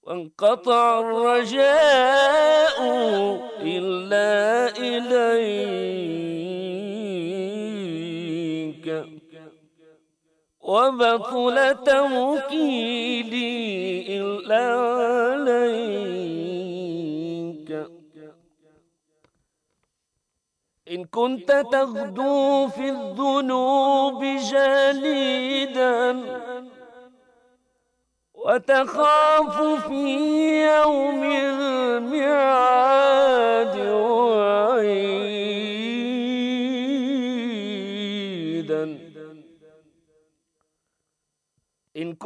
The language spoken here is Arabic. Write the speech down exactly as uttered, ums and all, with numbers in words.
وانقطع الرجاء إلا إليك، وبطل توكيلي إلا عليك. إن كنت تغدو في الذنوب جليدا وتخاف في يوم